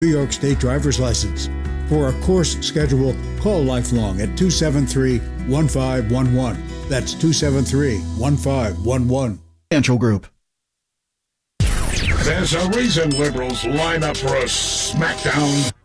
New York State driver's license. For a course schedule, call Lifelong at 273-1511. That's 273-1511. Financial Group. There's a reason liberals line up for a smackdown